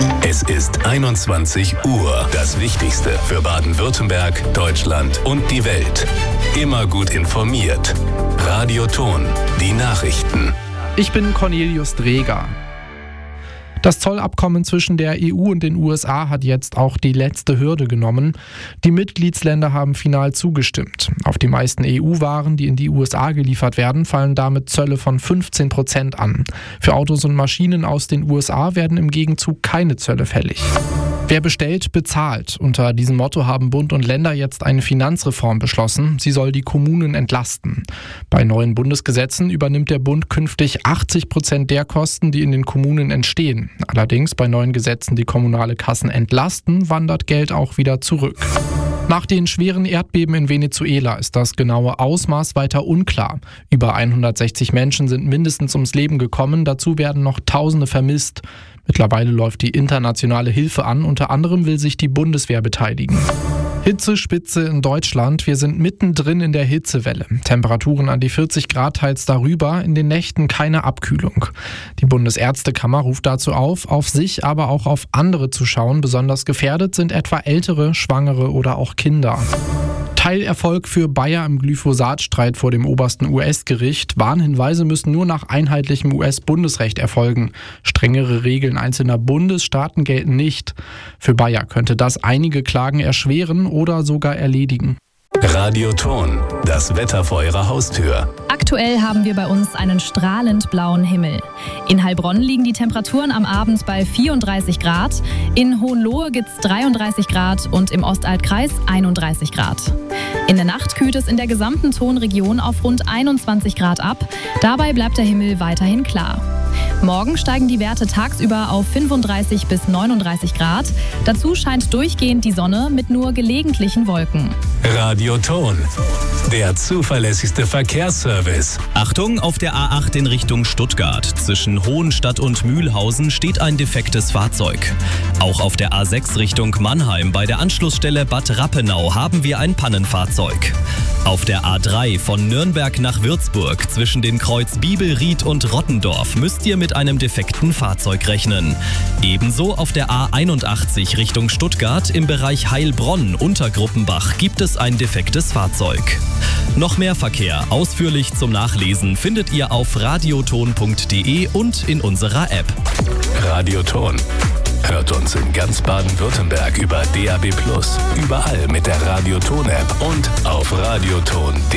Es ist 21 Uhr. Das Wichtigste für Baden-Württemberg, Deutschland und die Welt. Immer gut informiert. Radio Ton, die Nachrichten. Ich bin Cornelius Dreger. Das Zollabkommen zwischen der EU und den USA hat jetzt auch die letzte Hürde genommen. Die Mitgliedsländer haben final zugestimmt. Auf die meisten EU-Waren, die in die USA geliefert werden, fallen damit Zölle von 15% an. Für Autos und Maschinen aus den USA werden im Gegenzug keine Zölle fällig. Wer bestellt, bezahlt. Unter diesem Motto haben Bund und Länder jetzt eine Finanzreform beschlossen. Sie soll die Kommunen entlasten. Bei neuen Bundesgesetzen übernimmt der Bund künftig 80% der Kosten, die in den Kommunen entstehen. Allerdings bei neuen Gesetzen, die kommunale Kassen entlasten, wandert Geld auch wieder zurück. Nach den schweren Erdbeben in Venezuela ist das genaue Ausmaß weiter unklar. Über 160 Menschen sind mindestens ums Leben gekommen, dazu werden noch Tausende vermisst. Mittlerweile läuft die internationale Hilfe an, unter anderem will sich die Bundeswehr beteiligen. Hitzespitze in Deutschland. Wir sind mittendrin in der Hitzewelle. Temperaturen an die 40 Grad, teils darüber. In den Nächten keine Abkühlung. Die Bundesärztekammer ruft dazu auf sich, aber auch auf andere zu schauen. Besonders gefährdet sind etwa Ältere, Schwangere oder auch Kinder. Teilerfolg für Bayer im Glyphosat-Streit vor dem obersten US-Gericht. Warnhinweise müssen nur nach einheitlichem US-Bundesrecht erfolgen. Strengere Regeln einzelner Bundesstaaten gelten nicht. Für Bayer könnte das einige Klagen erschweren oder sogar erledigen. Radio Ton, das Wetter vor Ihrer Haustür. Aktuell haben wir bei uns einen strahlend blauen Himmel. In Heilbronn liegen die Temperaturen am Abend bei 34 Grad, in Hohenlohe gibt es 33 Grad und im Ostaltkreis 31 Grad. In der Nacht kühlt es in der gesamten Tonregion auf rund 21 Grad ab, dabei bleibt der Himmel weiterhin klar. Morgen steigen die Werte tagsüber auf 35 bis 39 Grad. Dazu scheint durchgehend die Sonne mit nur gelegentlichen Wolken. Radio Ton, der zuverlässigste Verkehrsservice. Achtung, auf der A8 in Richtung Stuttgart. Zwischen Hohenstadt und Mühlhausen steht ein defektes Fahrzeug. Auch auf der A6 Richtung Mannheim bei der Anschlussstelle Bad Rappenau haben wir ein Pannenfahrzeug. Auf der A3 von Nürnberg nach Würzburg zwischen den Kreuz Biebelried und Rottendorf müsst ihr mit einem defekten Fahrzeug rechnen. Ebenso auf der A81 Richtung Stuttgart im Bereich Heilbronn-Untergruppenbach gibt es ein defektes Fahrzeug. Noch mehr Verkehr ausführlich zum Nachlesen findet ihr auf radioton.de und in unserer App. Radio Ton. Hört uns in ganz Baden-Württemberg über DAB+, überall mit der Radio Ton App und auf radioton.de.